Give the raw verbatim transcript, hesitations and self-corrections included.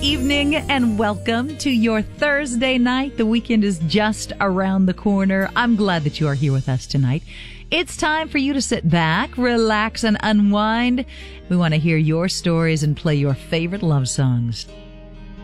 evening and welcome to your Thursday night. The weekend is just around the corner. I'm glad that you are here with us tonight. It's time for you to sit back, relax, and unwind. We want to hear your stories and play your favorite love songs.